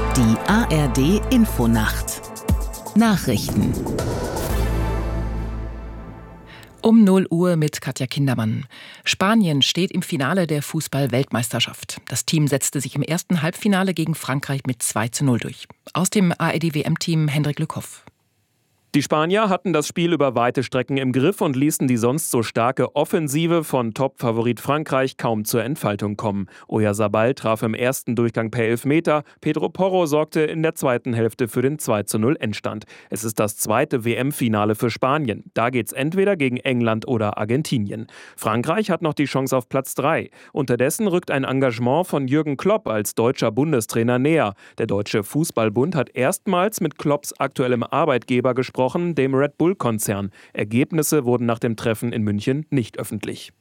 Die ARD-Infonacht Nachrichten. Um 0 Uhr mit Katja Kindermann. Spanien steht im Finale der Fußball-Weltmeisterschaft. Das Team setzte sich im ersten Halbfinale gegen Frankreich mit 2:0 durch. Aus dem ARD-WM-Team Hendrik Lückhoff. Die Spanier hatten das Spiel über weite Strecken im Griff und ließen die sonst so starke Offensive von Top-Favorit Frankreich kaum zur Entfaltung kommen. Oyarzabal traf im ersten Durchgang per Elfmeter. Pedro Porro sorgte in der zweiten Hälfte für den 2:0 Endstand. Es ist das zweite WM-Finale für Spanien. Da geht's entweder gegen England oder Argentinien. Frankreich hat noch die Chance auf Platz 3. Unterdessen rückt ein Engagement von Jürgen Klopp als deutscher Bundestrainer näher. Der Deutsche Fußballbund hat erstmals mit Klopps aktuellem Arbeitgeber gesprochen, dem Red Bull-Konzern. Ergebnisse wurden nach dem Treffen in München nicht öffentlich.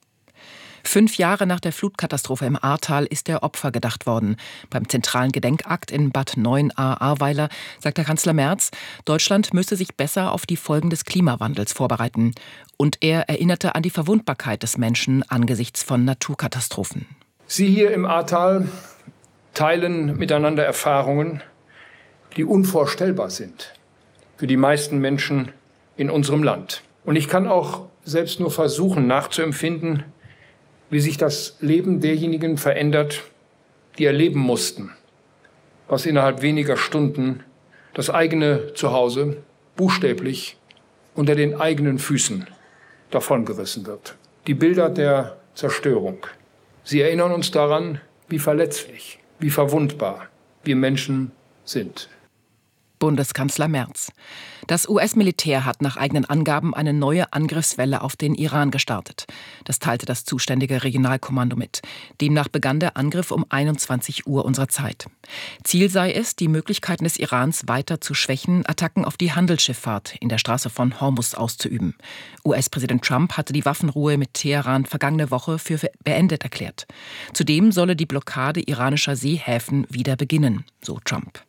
5 Jahre nach der Flutkatastrophe im Ahrtal ist der Opfer gedacht worden. Beim zentralen Gedenkakt in Bad Neuenahr-Ahrweiler sagte Kanzler Merz, Deutschland müsse sich besser auf die Folgen des Klimawandels vorbereiten. Und er erinnerte an die Verwundbarkeit des Menschen angesichts von Naturkatastrophen. Sie hier im Ahrtal teilen miteinander Erfahrungen, die unvorstellbar sind für die meisten Menschen in unserem Land. Und ich kann auch selbst nur versuchen nachzuempfinden, wie sich das Leben derjenigen verändert, die erleben mussten, was innerhalb weniger Stunden das eigene Zuhause buchstäblich unter den eigenen Füßen davongerissen wird. Die Bilder der Zerstörung, sie erinnern uns daran, wie verletzlich, wie verwundbar wir Menschen sind. Bundeskanzler Merz. Das US-Militär hat nach eigenen Angaben eine neue Angriffswelle auf den Iran gestartet. Das teilte das zuständige Regionalkommando mit. Demnach begann der Angriff um 21 Uhr unserer Zeit. Ziel sei es, die Möglichkeiten des Irans weiter zu schwächen, Attacken auf die Handelsschifffahrt in der Straße von Hormuz auszuüben. US-Präsident Trump hatte die Waffenruhe mit Teheran vergangene Woche für beendet erklärt. Zudem solle die Blockade iranischer Seehäfen wieder beginnen, so Trump.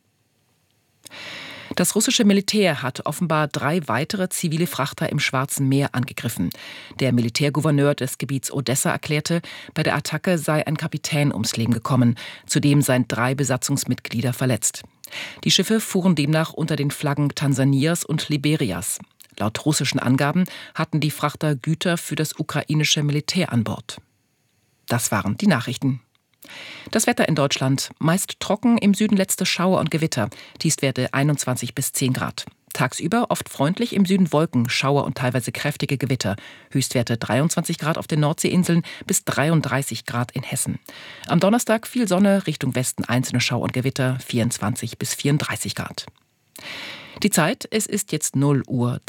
Das russische Militär hat offenbar 3 weitere zivile Frachter im Schwarzen Meer angegriffen. Der Militärgouverneur des Gebiets Odessa erklärte, bei der Attacke sei ein Kapitän ums Leben gekommen. Zudem seien 3 Besatzungsmitglieder verletzt. Die Schiffe fuhren demnach unter den Flaggen Tansanias und Liberias. Laut russischen Angaben hatten die Frachter Güter für das ukrainische Militär an Bord. Das waren die Nachrichten. Das Wetter in Deutschland, meist trocken, im Süden letzte Schauer und Gewitter, Tiefstwerte 21 bis 10 Grad. Tagsüber oft freundlich, im Süden Wolken, Schauer und teilweise kräftige Gewitter. Höchstwerte 23 Grad auf den Nordseeinseln bis 33 Grad in Hessen. Am Donnerstag viel Sonne, Richtung Westen einzelne Schauer und Gewitter, 24 bis 34 Grad. Die Zeit, es ist jetzt 0:03 Uhr.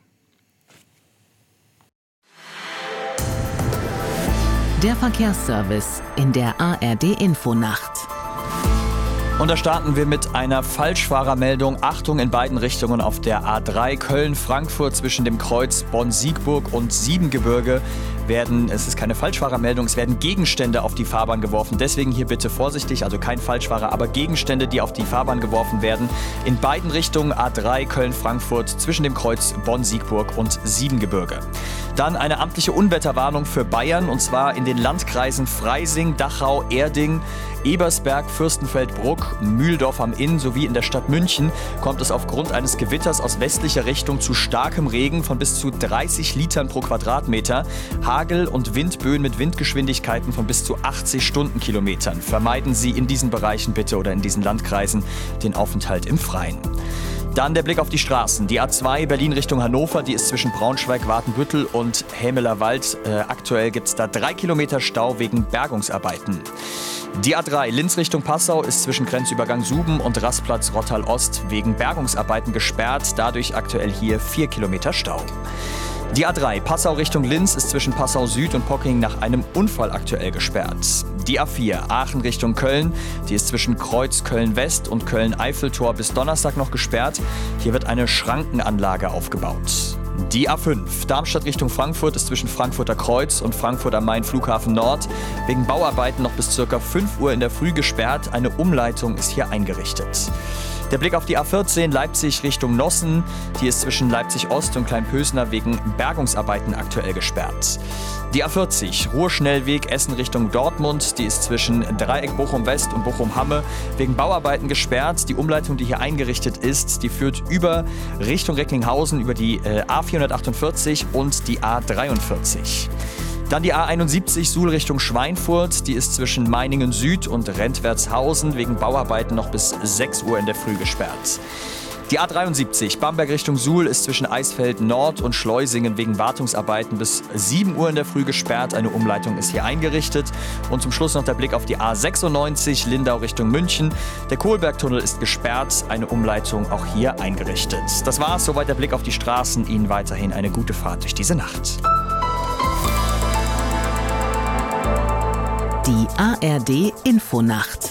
Der Verkehrsservice in der ARD-Infonacht. Und da starten wir mit einer Falschfahrermeldung. Achtung, in beiden Richtungen auf der A3 Köln-Frankfurt zwischen dem Kreuz Bonn-Siegburg und Siebengebirge es ist keine Falschfahrermeldung, es werden Gegenstände auf die Fahrbahn geworfen. Deswegen hier bitte vorsichtig, also kein Falschfahrer, aber Gegenstände, die auf die Fahrbahn geworfen werden. In beiden Richtungen A3 Köln-Frankfurt zwischen dem Kreuz Bonn-Siegburg und Siebengebirge. Dann eine amtliche Unwetterwarnung für Bayern, und zwar in den Landkreisen Freising, Dachau, Erding, Ebersberg, Fürstenfeldbruck, Mühldorf am Inn sowie in der Stadt München kommt es aufgrund eines Gewitters aus westlicher Richtung zu starkem Regen von bis zu 30 Litern pro Quadratmeter, Hagel und Windböen mit Windgeschwindigkeiten von bis zu 80 Stundenkilometern. Vermeiden Sie in diesen Bereichen bitte oder in diesen Landkreisen den Aufenthalt im Freien. Dann der Blick auf die Straßen. Die A2 Berlin Richtung Hannover, die ist zwischen Braunschweig, Watenbüttel und Hämeler Wald. Aktuell gibt es da 3 Kilometer Stau wegen Bergungsarbeiten. Die A3 Linz Richtung Passau ist zwischen Grenzübergang Suben und Rastplatz Rottal Ost wegen Bergungsarbeiten gesperrt. Dadurch aktuell hier 4 Kilometer Stau. Die A3 Passau Richtung Linz ist zwischen Passau Süd und Pocking nach einem Unfall aktuell gesperrt. Die A4 Aachen Richtung Köln, die ist zwischen Kreuz Köln-West und Köln-Eiffeltor bis Donnerstag noch gesperrt. Hier wird eine Schrankenanlage aufgebaut. Die A5 Darmstadt Richtung Frankfurt ist zwischen Frankfurter Kreuz und Frankfurt am Main Flughafen Nord wegen Bauarbeiten noch bis ca. 5 Uhr in der Früh gesperrt. Eine Umleitung ist hier eingerichtet. Der Blick auf die A14 Leipzig Richtung Nossen. Die ist zwischen Leipzig-Ost und Kleinpösner wegen Bergungsarbeiten aktuell gesperrt. Die A40 Ruhrschnellweg Essen Richtung Dortmund. Die ist zwischen Dreieck Bochum-West und Bochum-Hamme wegen Bauarbeiten gesperrt. Die Umleitung, die hier eingerichtet ist, die führt über Richtung Recklinghausen über die A448 und die A43. Dann die A71 Suhl Richtung Schweinfurt. Die ist zwischen Meiningen Süd und Rentwertshausen wegen Bauarbeiten noch bis 6 Uhr in der Früh gesperrt. Die A73 Bamberg Richtung Suhl ist zwischen Eisfeld Nord und Schleusingen wegen Wartungsarbeiten bis 7 Uhr in der Früh gesperrt. Eine Umleitung ist hier eingerichtet. Und zum Schluss noch der Blick auf die A96 Lindau Richtung München. Der Kohlbergtunnel ist gesperrt, eine Umleitung auch hier eingerichtet. Das war's, soweit der Blick auf die Straßen. Ihnen weiterhin eine gute Fahrt durch diese Nacht. Die ARD Infonacht